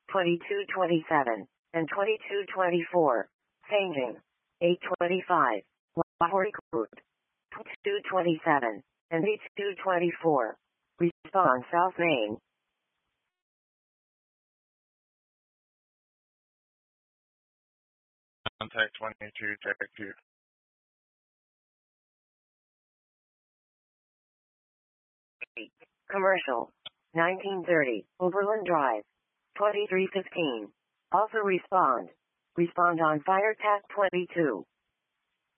2227, and 2224. Changing. 825. Lahore Road. 2227, and 8224. Respond South Main. Contact 22, check 2. Commercial. 1930, Oberlin Drive. 2315. Also respond. Respond on Fire TAC 22.